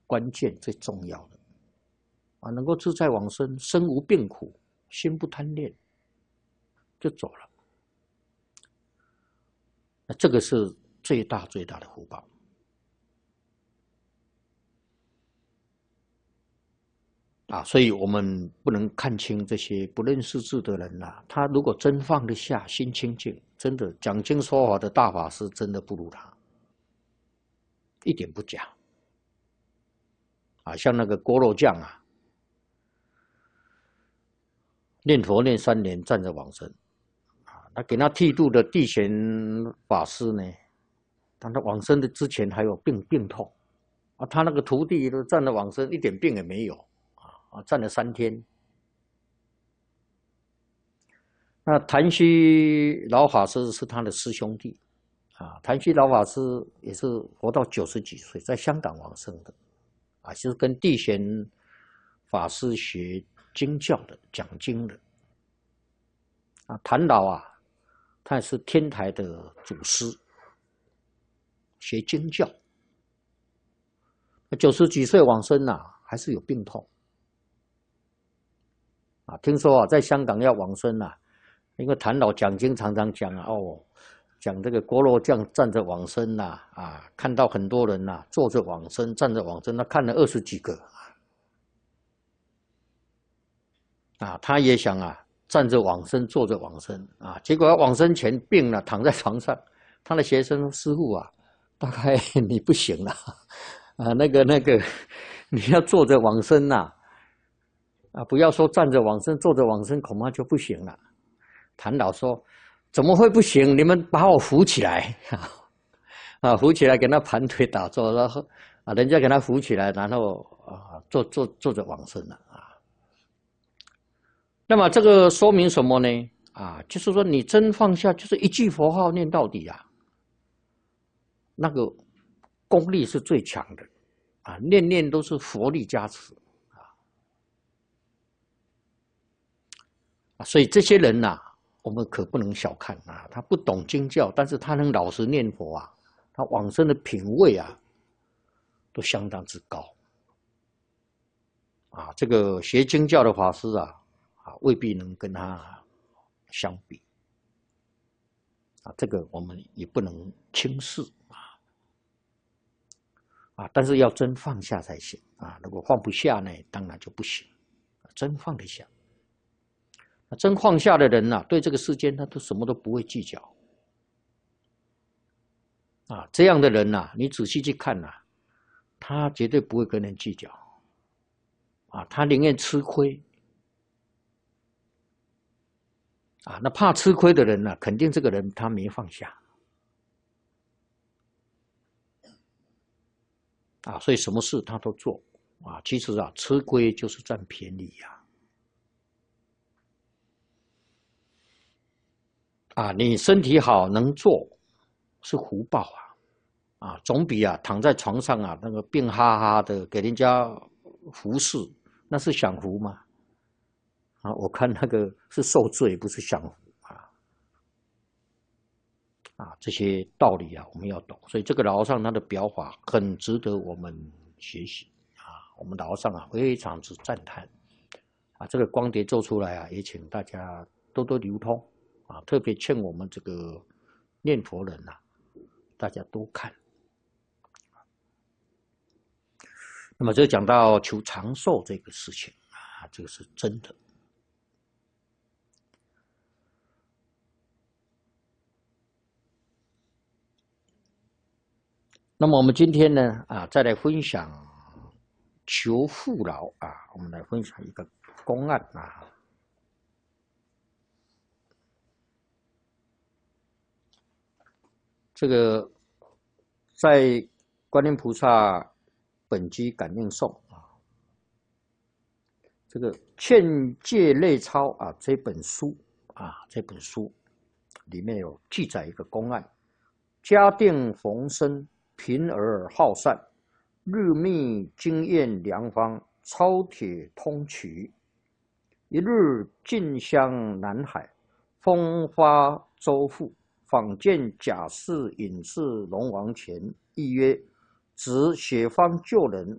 关键最重要的啊，能够自在往生，身无病苦，心不贪恋，就走了。那这个是最大最大的福报。啊，所以我们不能看清这些不认识字的人呐。他如果真放得下，心清净，真的讲经说法的大法师，真的不如他，一点不假。啊，像那个锅肉酱啊，念佛念3年，站着往生。啊，他给他剃度的地贤法师呢，当他往生的之前还有病痛，啊，他那个徒弟都站着往生，一点病也没有。啊，站了3天。那谭虚老法师是他的师兄弟，啊，谭虚老法师也是活到90几岁，在香港往生的，啊，就是跟地贤法师学经教的，讲经的。啊，谭老啊，他也是天台的祖师，学经教。90几岁往生啊，还是有病痛。啊，听说啊，在香港要往生啊，因为谭老讲经常常讲啊，哦，讲这个锅肉酱站着往生呐，啊，看到很多人呐，坐着往生，站着往生，他看了20几个，啊，他也想啊，站着往生，坐着往生啊，结果往生前病了，躺在床上，他的学生说师父啊，大概你不行了，啊，那个，你要坐着往生呐。啊，不要说站着往生，坐着往生恐怕就不行了。谭老说：“怎么会不行？你们把我扶起来啊，扶起来，给他盘腿打坐，然后啊，人家给他扶起来，然后啊，坐着往生了啊。那么这个说明什么呢？啊，就是说你真放下，就是一句佛号念到底啊，那个功力是最强的啊，念念都是佛力加持。”所以这些人呐，我们可不能小看啊！他不懂经教，但是他能老实念佛啊，他往生的品位啊，都相当之高。啊，这个学经教的法师啊，未必能跟他相比。啊，这个我们也不能轻视啊！但是要真放下才行啊！如果放不下呢，当然就不行。真放得下。真放下的人呐，对这个世间他都什么都不会计较。啊，这样的人呐，你仔细去看呐，他绝对不会跟人计较。啊，他宁愿吃亏。啊，那怕吃亏的人呢，肯定这个人他没放下。啊，所以什么事他都做。啊，其实啊，吃亏就是占便宜呀。啊，你身体好能做，是福报啊！啊，总比啊躺在床上啊那个病哈哈的给人家服侍，那是享福吗？啊，我看那个是受罪，不是享福啊！啊，这些道理啊，我们要懂。所以这个老和尚他的表法很值得我们学习啊！我们老和尚啊非常之赞叹啊！这个光碟做出来啊，也请大家多多流通。啊，特别劝我们这个念佛人呐，大家多看。那么这讲到求长寿这个事情啊，这个是真的。那么我们今天呢啊，再来分享求富饶啊，我们来分享一个公案啊。这个在观音菩萨本机感应颂啊，这个劝戒类钞啊这本书里面有记载一个公案：家定逢生，贫而好善，日觅经验良方，超铁通衢。一日进乡南海，风发舟覆，访见贾氏隐士龙王前，亦曰：“值血方救人，